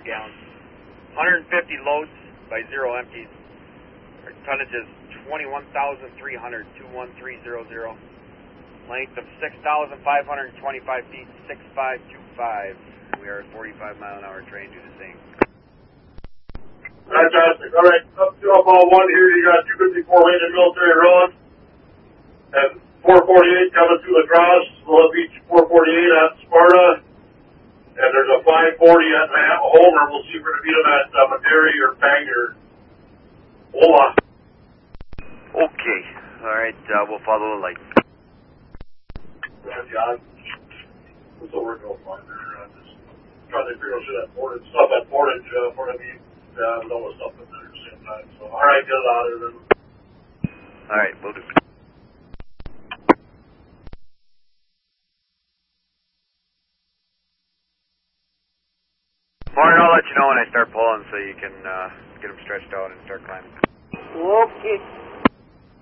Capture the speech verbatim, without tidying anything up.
gallons. one hundred fifty loads by zero empties. Our tonnage is twenty-one thousand three hundred, two one three zero zero. Length of six thousand five hundred twenty-five feet, six five two five. We are a forty-five mile an hour train, do the same. Fantastic. All right, up to up all one here, you got two fifty-four Wayne and Military Road. And four forty-eight coming through the cross, Willow Beach four forty-eight at Sparta. And there's a five forty at Homer. We'll see if we're going to meet them at uh, Maderi or Bangor. Hola. Okay. All right, uh, we'll follow the light. Yeah, yeah. What's the word going on there? I'm just trying to figure out shit at Portage, stuff at Portage, uh, for me. Yeah, with all the stuff in there at the same time. So, all right, get it out of there then. All right, we'll do. Morning, I'll let you know when I start pulling so you can uh, get them stretched out and start climbing. Okay.